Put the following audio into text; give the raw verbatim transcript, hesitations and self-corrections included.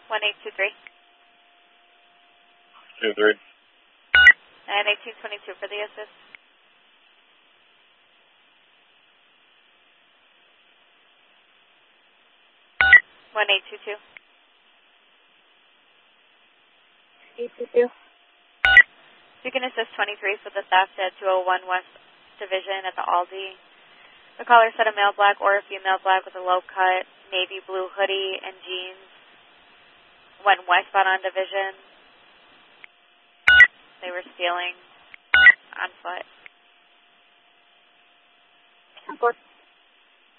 one eight two three. two three. And eighteen twenty-two for the assist. one eight two two. eight two two. You can assist twenty-three for the theft at two oh one West Division at the Aldi. The caller said a male black or a female black with a low-cut, navy blue hoodie and jeans went westbound on Division. They were stealing on foot. Of course.